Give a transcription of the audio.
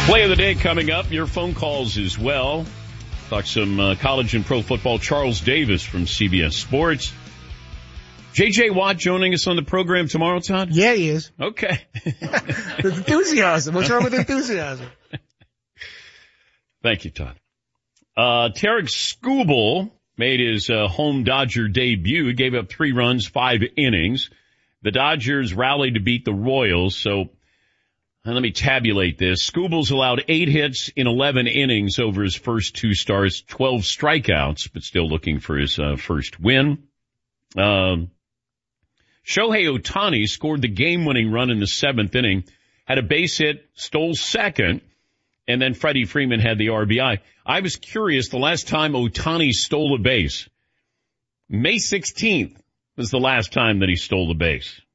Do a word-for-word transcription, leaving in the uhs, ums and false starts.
Play of the day coming up. Your phone calls as well. Talk some uh, college and pro football. Charles Davis from C B S Sports. J J. Watt joining us on the program tomorrow, Todd? Yeah, he is. Okay. The enthusiasm. What's wrong with enthusiasm? Thank you, Todd. Uh, Tarek Skubal made his uh, home Dodger debut. He gave up three runs, five innings. The Dodgers rallied to beat the Royals, so uh, let me tabulate this. Skubal's allowed eight hits in eleven innings over his first two starts, twelve strikeouts, but still looking for his uh, first win. Um, Shohei Ohtani scored the game-winning run in the seventh inning, had a base hit, stole second, and then Freddie Freeman had the R B I. I was curious, the last time Ohtani stole a base, May sixteenth was the last time that he stole the base.